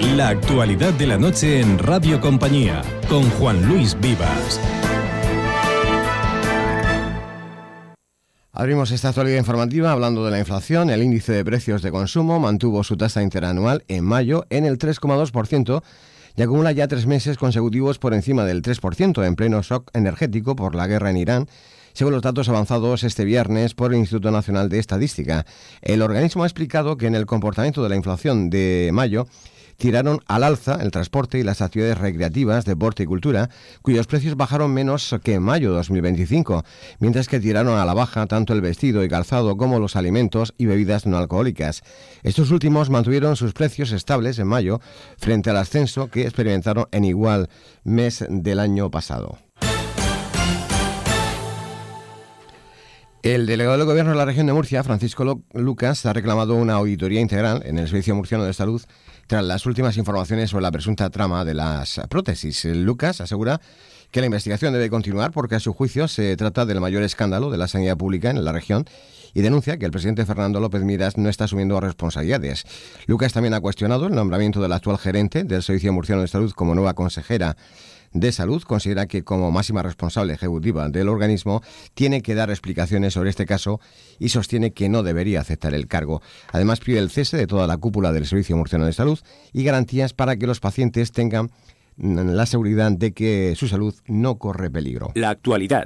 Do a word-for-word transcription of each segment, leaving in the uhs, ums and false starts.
La actualidad de la noche en Radio Compañía, con Juan Luis Vivas. Abrimos esta actualidad informativa hablando de la inflación. El índice de precios de consumo mantuvo su tasa interanual en mayo en el tres coma dos por ciento y acumula ya tres meses consecutivos por encima del tres por ciento en pleno shock energético por la guerra en Irán, según los datos avanzados este viernes por el Instituto Nacional de Estadística. El organismo ha explicado que en el comportamiento de la inflación de mayo tiraron al alza el transporte y las actividades recreativas, deporte y cultura, cuyos precios bajaron menos que en mayo de dos mil veinticinco, mientras que tiraron a la baja tanto el vestido y calzado como los alimentos y bebidas no alcohólicas. Estos últimos mantuvieron sus precios estables en mayo frente al ascenso que experimentaron en igual mes del año pasado. El delegado del Gobierno de la región de Murcia, Francisco Lucas, ha reclamado una auditoría integral en el Servicio Murciano de Salud tras las últimas informaciones sobre la presunta trama de las prótesis. Lucas asegura que la investigación debe continuar porque a su juicio se trata del mayor escándalo de la sanidad pública en la región y denuncia que el presidente Fernando López Miras no está asumiendo responsabilidades. Lucas también ha cuestionado el nombramiento del actual gerente del Servicio Murciano de Salud como nueva consejera de Salud. Considera que como máxima responsable ejecutiva del organismo tiene que dar explicaciones sobre este caso y sostiene que no debería aceptar el cargo. Además pide el cese de toda la cúpula del Servicio Murciano de Salud y garantías para que los pacientes tengan la seguridad de que su salud no corre peligro. La actualidad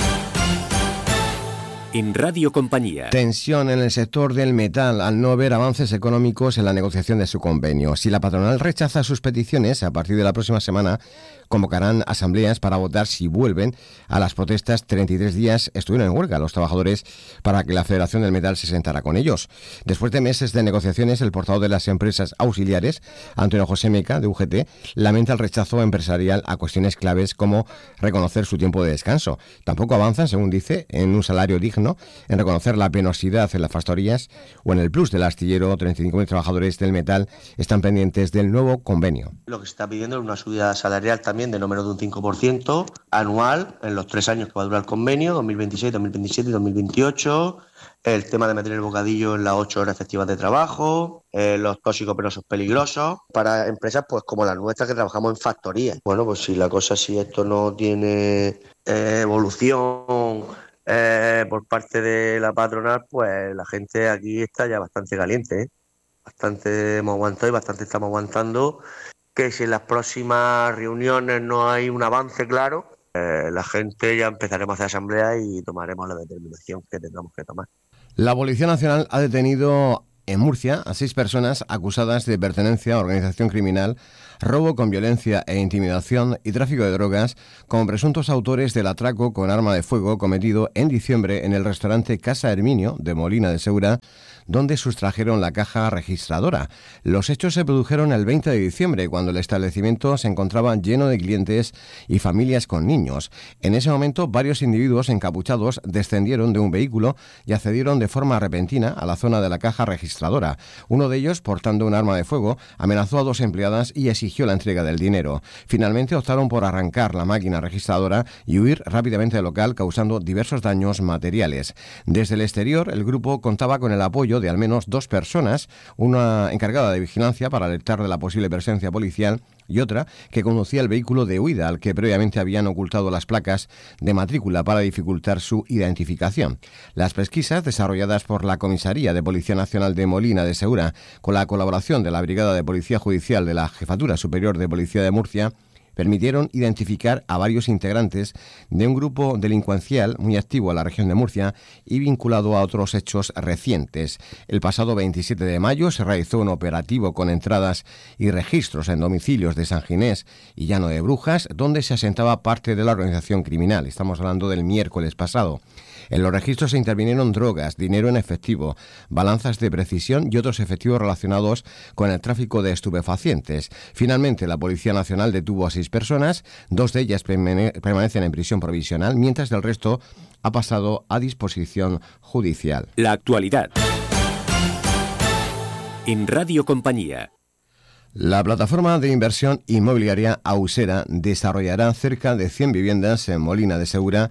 en Radio Compañía. Tensión en el sector del metal al no ver avances económicos en la negociación de su convenio. Si la patronal rechaza sus peticiones, a partir de la próxima semana convocarán asambleas para votar si vuelven a las protestas. treinta y tres días estuvieron en huelga los trabajadores para que la Federación del Metal se sentara con ellos. Después de meses de negociaciones, el portavoz de las empresas auxiliares, Antonio José Meca, de U G T, lamenta el rechazo empresarial a cuestiones claves como reconocer su tiempo de descanso. Tampoco avanzan, según dice, en un salario digno, en reconocer la penosidad en las factorías o en el plus del astillero. treinta y cinco mil trabajadores del metal están pendientes del nuevo convenio. Lo que se está pidiendo es una subida salarial también de no menos de un cinco por ciento anual en los tres años que va a durar el convenio, dos mil veintiséis, dos mil veintisiete y dos mil veintiocho. El tema de meter el bocadillo en las ocho horas efectivas de trabajo, eh, los tóxicos penosos peligrosos, para empresas pues como las nuestras que trabajamos en factorías. Bueno, pues si la cosa, si esto no tiene eh, evolución eh, por parte de la patronal, pues la gente aquí está ya bastante caliente, ¿eh? Bastante hemos aguantado y bastante estamos aguantando. Que si en las próximas reuniones no hay un avance claro, eh, la gente ya empezaremos a hacer asamblea y tomaremos la determinación que tengamos que tomar. La Policía Nacional ha detenido en Murcia a seis personas acusadas de pertenencia a organización criminal, robo con violencia e intimidación y tráfico de drogas como presuntos autores del atraco con arma de fuego cometido en diciembre en el restaurante Casa Herminio de Molina de Segura, donde sustrajeron la caja registradora. Los hechos se produjeron el veinte de diciembre, cuando el establecimiento se encontraba lleno de clientes y familias con niños. En ese momento, varios individuos encapuchados descendieron de un vehículo y accedieron de forma repentina a la zona de la caja registradora. Uno de ellos, portando un arma de fuego, amenazó a dos empleadas y exigió la entrega del dinero. Finalmente optaron por arrancar la máquina registradora y huir rápidamente del local, causando diversos daños materiales. Desde el exterior, el grupo contaba con el apoyo de al menos dos personas, una encargada de vigilancia para alertar de la posible presencia policial y otra que conducía el vehículo de huida al que previamente habían ocultado las placas de matrícula para dificultar su identificación. Las pesquisas desarrolladas por la Comisaría de Policía Nacional de Molina de Segura, con la colaboración de la Brigada de Policía Judicial de la Jefatura Superior de Policía de Murcia, permitieron identificar a varios integrantes de un grupo delincuencial muy activo en la región de Murcia y vinculado a otros hechos recientes. El pasado veintisiete de mayo se realizó un operativo con entradas y registros en domicilios de San Ginés y Llano de Brujas, donde se asentaba parte de la organización criminal. Estamos hablando del miércoles pasado. En los registros se intervinieron drogas, dinero en efectivo, balanzas de precisión y otros efectivos relacionados con el tráfico de estupefacientes. Finalmente, la Policía Nacional detuvo a seis personas, dos de ellas permanecen en prisión provisional, mientras el resto ha pasado a disposición judicial. La actualidad en Radio Compañía. La plataforma de inversión inmobiliaria Ausera desarrollará cerca de cien viviendas en Molina de Segura,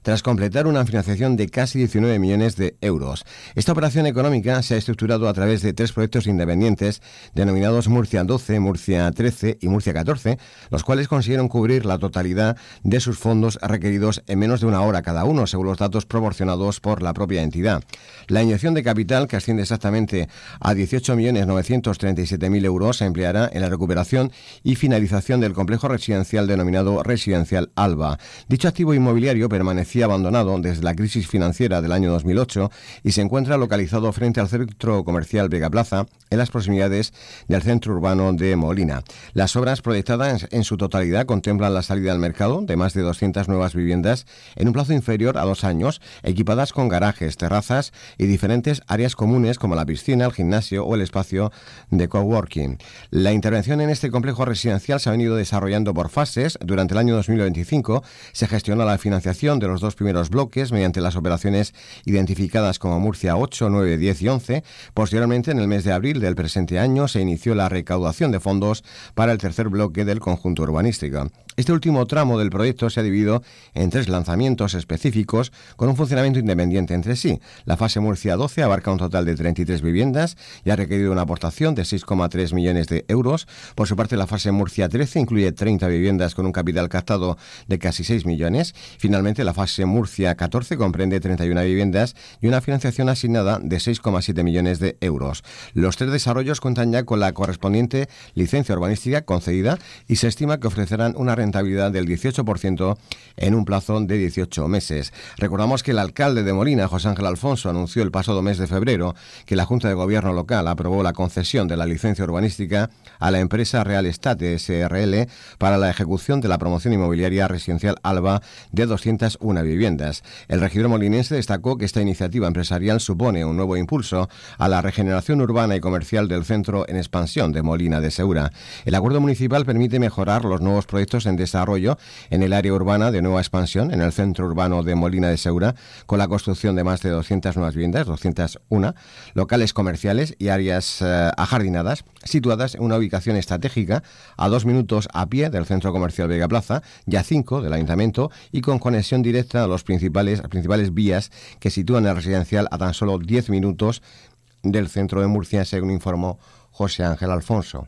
tras completar una financiación de casi diecinueve millones de euros. Esta operación económica se ha estructurado a través de tres proyectos independientes denominados Murcia doce, Murcia trece y Murcia catorce, los cuales consiguieron cubrir la totalidad de sus fondos requeridos en menos de una hora cada uno, según los datos proporcionados por la propia entidad. La inyección de capital, que asciende exactamente a dieciocho millones novecientos treinta y siete mil euros, se empleará en la recuperación y finalización del complejo residencial denominado Residencial Alba. Dicho activo inmobiliario permanecía abandonado desde la crisis financiera del año dos mil ocho y se encuentra localizado frente al centro comercial Vega Plaza, en las proximidades del centro urbano de Molina. Las obras proyectadas en su totalidad contemplan la salida al mercado de más de doscientas nuevas viviendas en un plazo inferior a dos años, equipadas con garajes, terrazas y diferentes áreas comunes como la piscina, el gimnasio o el espacio de coworking. La intervención en este complejo residencial se ha venido desarrollando por fases. Durante el año dos mil veinticinco se gestionó la financiación de los dos primeros bloques mediante las operaciones identificadas como Murcia ocho, nueve, diez y once. Posteriormente, en el mes de abril del presente año, se inició la recaudación de fondos para el tercer bloque del conjunto urbanístico. Este último tramo del proyecto se ha dividido en tres lanzamientos específicos con un funcionamiento independiente entre sí. La fase Murcia doce abarca un total de treinta y tres viviendas y ha requerido una aportación de seis coma tres millones de euros. Por su parte, la fase Murcia trece incluye treinta viviendas con un capital captado de casi seis millones. Finalmente, la fase Murcia catorce comprende treinta y una viviendas y una financiación asignada de seis coma siete millones de euros. Los tres desarrollos cuentan ya con la correspondiente licencia urbanística concedida y se estima que ofrecerán una rentabilidad del dieciocho por ciento en un plazo de dieciocho meses. Recordamos que el alcalde de Molina, José Ángel Alfonso, anunció el pasado mes de febrero que la Junta de Gobierno local aprobó la concesión de la licencia urbanística a la empresa Real Estate S R L para la ejecución de la promoción inmobiliaria residencial Alba de doscientas una viviendas. El regidor molinense destacó que esta iniciativa empresarial supone un nuevo impulso a la regeneración urbana y comercial del centro en expansión de Molina de Segura. El acuerdo municipal permite mejorar los nuevos proyectos en desarrollo en el área urbana de nueva expansión en el centro urbano de Molina de Segura, con la construcción de más de doscientas nuevas viviendas, doscientas una, locales comerciales y áreas eh, ajardinadas, situadas en una ubicación estratégica a dos minutos a pie del centro comercial Vega Plaza y a cinco del ayuntamiento, y con conexión directa a los principales, principales vías que sitúan el residencial a tan solo diez minutos del centro de Murcia, según informó José Ángel Alfonso.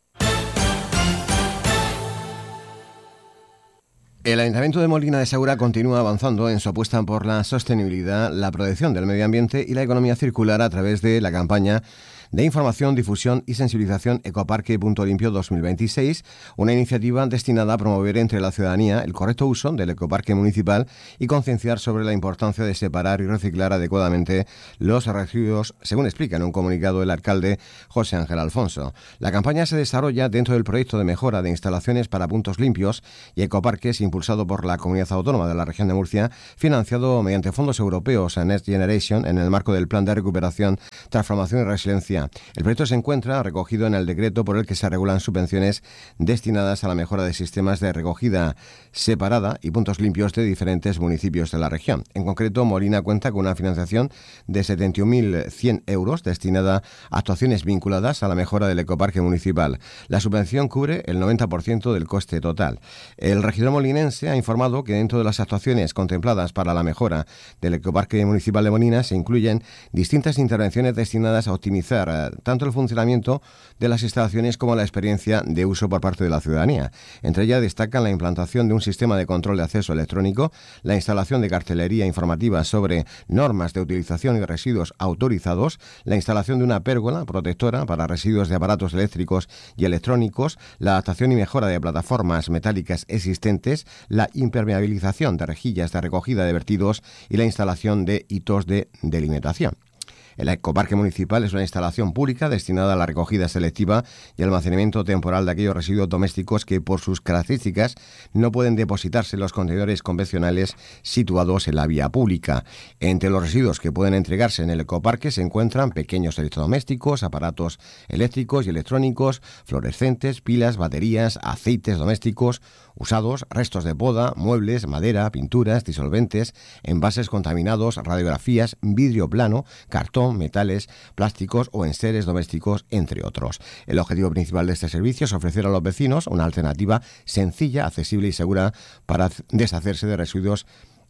El Ayuntamiento de Molina de Segura continúa avanzando en su apuesta por la sostenibilidad, la protección del medio ambiente y la economía circular a través de la campaña de información, difusión y sensibilización Ecoparque Punto Limpio dos mil veintiséis, una iniciativa destinada a promover entre la ciudadanía el correcto uso del ecoparque municipal y concienciar sobre la importancia de separar y reciclar adecuadamente los residuos, según explica en un comunicado el alcalde José Ángel Alfonso. La campaña se desarrolla dentro del proyecto de mejora de instalaciones para puntos limpios y ecoparques impulsado por la Comunidad Autónoma de la Región de Murcia, financiado mediante fondos europeos a Next Generation en el marco del Plan de Recuperación, Transformación y Resiliencia. El proyecto se encuentra recogido en el decreto por el que se regulan subvenciones destinadas a la mejora de sistemas de recogida separada y puntos limpios de diferentes municipios de la región. En concreto, Molina cuenta con una financiación de setenta y un mil cien euros destinada a actuaciones vinculadas a la mejora del ecoparque municipal. La subvención cubre el noventa por ciento del coste total. El regidor molinense ha informado que dentro de las actuaciones contempladas para la mejora del ecoparque municipal de Molina se incluyen distintas intervenciones destinadas a optimizar tanto el funcionamiento de las instalaciones como la experiencia de uso por parte de la ciudadanía. Entre ellas destacan la implantación de un sistema de control de acceso electrónico, la instalación de cartelería informativa sobre normas de utilización y residuos autorizados, la instalación de una pérgola protectora para residuos de aparatos eléctricos y electrónicos, la adaptación y mejora de plataformas metálicas existentes, la impermeabilización de rejillas de recogida de vertidos y la instalación de hitos de delimitación. El ecoparque municipal es una instalación pública destinada a la recogida selectiva y almacenamiento temporal de aquellos residuos domésticos que, por sus características, no pueden depositarse en los contenedores convencionales situados en la vía pública. Entre los residuos que pueden entregarse en el ecoparque se encuentran pequeños electrodomésticos, aparatos eléctricos y electrónicos, fluorescentes, pilas, baterías, aceites domésticos usados, restos de poda, muebles, madera, pinturas, disolventes, envases contaminados, radiografías, vidrio plano, cartón, metales, plásticos o enseres domésticos, entre otros. El objetivo principal de este servicio es ofrecer a los vecinos una alternativa sencilla, accesible y segura para deshacerse de residuos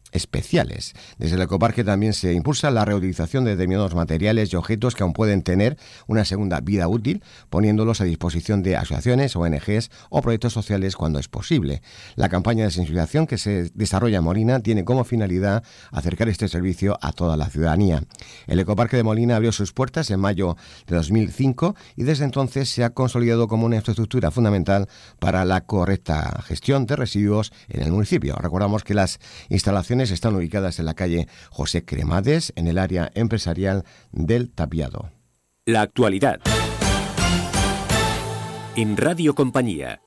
especiales. Desde el ecoparque también se impulsa la reutilización de determinados materiales y objetos que aún pueden tener una segunda vida útil, poniéndolos a disposición de asociaciones, O N Ges o proyectos sociales cuando es posible. La campaña de sensibilización que se desarrolla en Molina tiene como finalidad acercar este servicio a toda la ciudadanía. El ecoparque de Molina abrió sus puertas en mayo de dos mil cinco y desde entonces se ha consolidado como una infraestructura fundamental para la correcta gestión de residuos en el municipio. Recordamos que las instalaciones están ubicadas en la calle José Cremades, en el área empresarial del Tapiado. La actualidad en Radio Compañía.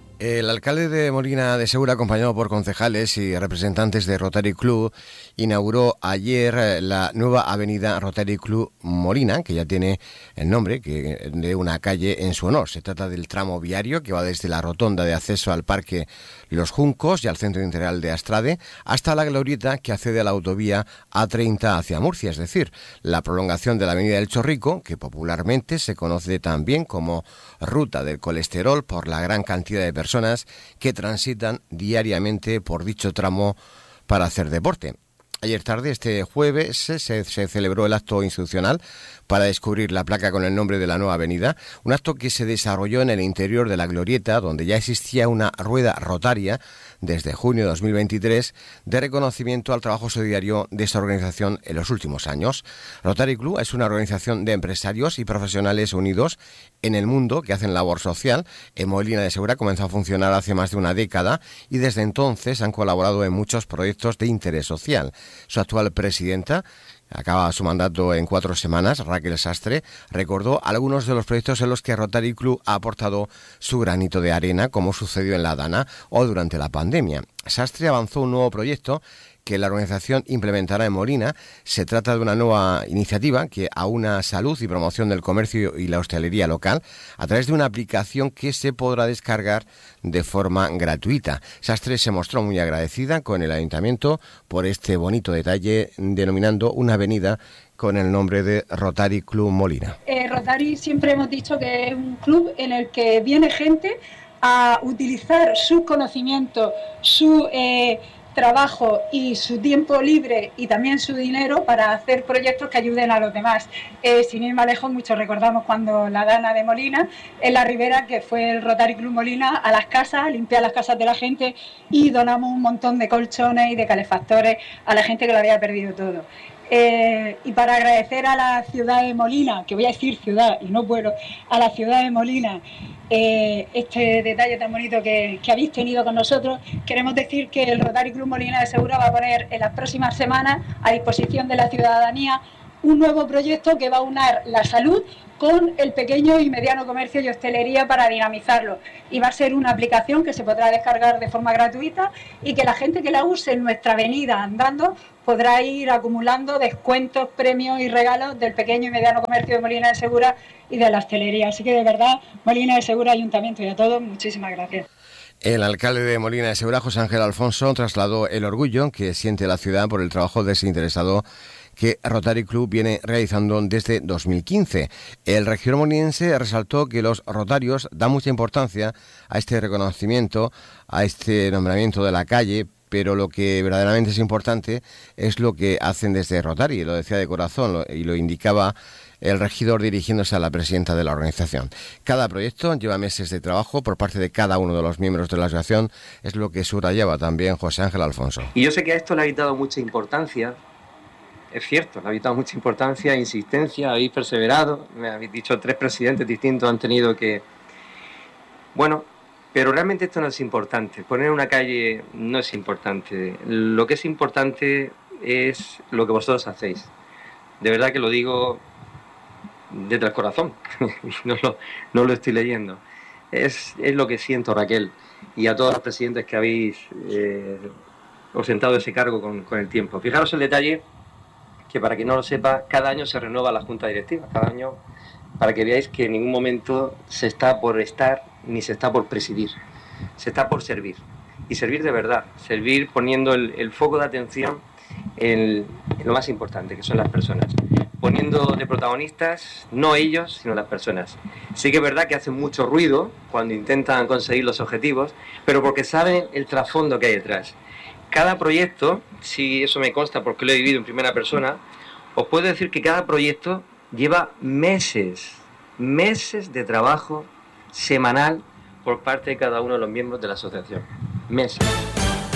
El alcalde de Molina de Segura, acompañado por concejales y representantes de Rotary Club, inauguró ayer la nueva avenida Rotary Club Molina, que ya tiene el nombre que de una calle en su honor. Se trata del tramo viario que va desde la rotonda de acceso al Parque Los Juncos y al Centro Integral de Astrade hasta la glorieta que accede a la autovía A treinta hacia Murcia, es decir, la prolongación de la avenida del Chorrico, que popularmente se conoce también como Ruta del Colesterol por la gran cantidad de personas personas que transitan diariamente por dicho tramo para hacer deporte. Ayer tarde, este jueves, se, se celebró el acto institucional para descubrir la placa con el nombre de la nueva avenida, un acto que se desarrolló en el interior de la glorieta, donde ya existía una rueda rotaria desde junio de dos mil veintitrés de reconocimiento al trabajo solidario de esta organización en los últimos años. Rotary Club es una organización de empresarios y profesionales unidos en el mundo que hacen labor social. En Molina de Segura comenzó a funcionar hace más de una década y desde entonces han colaborado en muchos proyectos de interés social. Su actual presidenta, acaba su mandato en cuatro semanas, Raquel Sastre, recordó algunos de los proyectos en los que Rotary Club ha aportado su granito de arena, como sucedió en La Dana o durante la pandemia. Sastre avanzó un nuevo proyecto que la organización implementará en Molina. Se trata de una nueva iniciativa que aúna salud y promoción del comercio y la hostelería local a través de una aplicación que se podrá descargar de forma gratuita. Sastre se mostró muy agradecida con el Ayuntamiento por este bonito detalle, denominando una avenida con el nombre de Rotary Club Molina. Eh, Rotary siempre hemos dicho que es un club en el que viene gente a utilizar sus conocimientos, su eh, trabajo y su tiempo libre y también su dinero para hacer proyectos que ayuden a los demás. Eh, sin ir más lejos, muchos recordamos cuando la Dana de Molina, en la Ribera, que fue el Rotary Club Molina, a las casas, a limpiar las casas de la gente y donamos un montón de colchones y de calefactores a la gente que lo había perdido todo. Eh, y para agradecer a la ciudad de Molina, que voy a decir ciudad y no pueblo, a la ciudad de Molina, eh, este detalle tan bonito que, que habéis tenido con nosotros, queremos decir que el Rotary Club Molina de Segura va a poner en las próximas semanas a disposición de la ciudadanía un nuevo proyecto que va a unar la salud con el pequeño y mediano comercio y hostelería para dinamizarlo. Y va a ser una aplicación que se podrá descargar de forma gratuita y que la gente que la use en nuestra avenida andando podrá ir acumulando descuentos, premios y regalos del pequeño y mediano comercio de Molina de Segura y de la hostelería. Así que de verdad, Molina de Segura, Ayuntamiento y a todos, muchísimas gracias. El alcalde de Molina de Segura, José Ángel Alfonso, trasladó el orgullo que siente la ciudad por el trabajo desinteresado que Rotary Club viene realizando desde dos mil quince. El regidor moliniense resaltó que los rotarios dan mucha importancia a este reconocimiento, a este nombramiento de la calle, pero lo que verdaderamente es importante es lo que hacen desde Rotary, lo decía de corazón y lo indicaba el regidor dirigiéndose a la presidenta de la organización. Cada proyecto lleva meses de trabajo por parte de cada uno de los miembros de la asociación, es lo que subrayaba también José Ángel Alfonso. Y yo sé que a esto le habéis dado mucha importancia, es cierto, le habéis dado mucha importancia, insistencia, habéis perseverado, me habéis dicho tres presidentes distintos han tenido que... Bueno, pero realmente esto no es importante, poner una calle no es importante, lo que es importante es lo que vosotros hacéis. De verdad que lo digo desde el corazón, no, lo, no lo estoy leyendo. Es, es lo que siento, Raquel, y a todos los presidentes que habéis eh, ostentado ese cargo con, con el tiempo. Fijaros el detalle, que para quien no lo sepa, cada año se renueva la Junta Directiva, cada año, para que veáis que en ningún momento se está por estar ni se está por presidir, se está por servir, y servir de verdad, servir poniendo el, el foco de atención en, en lo más importante, que son las personas, poniendo de protagonistas no ellos, sino las personas. Sí que es verdad que hacen mucho ruido cuando intentan conseguir los objetivos, pero porque saben el trasfondo que hay detrás. cada proyecto, si eso me consta porque lo he vivido en primera persona, os puedo decir que cada proyecto lleva meses, meses de trabajo semanal por parte de cada uno de los miembros de la asociación. Meses.